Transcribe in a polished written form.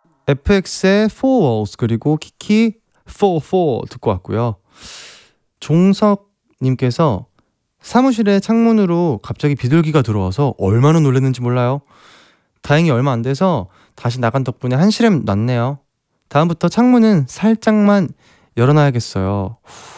FX의 Four Walls 그리고 키키 44 듣고 왔고요. 종석님께서 사무실에 창문으로 갑자기 비둘기가 들어와서 얼마나 놀랐는지 몰라요. 다행히 얼마 안 돼서 다시 나간 덕분에 한시름 났네요. 다음부터 창문은 살짝만 열어놔야겠어요.